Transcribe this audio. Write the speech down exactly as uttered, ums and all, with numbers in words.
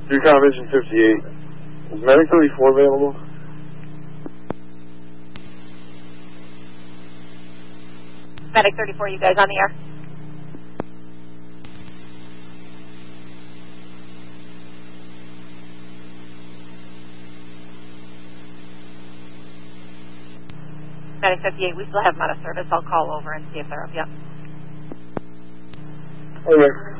Recon Mission fifty-eight. Is Medic thirty-four available? Medic thirty-four, you guys on the air? Medic fifty-eight, we still have them out of service. I'll call over and see if they're up yet. Okay.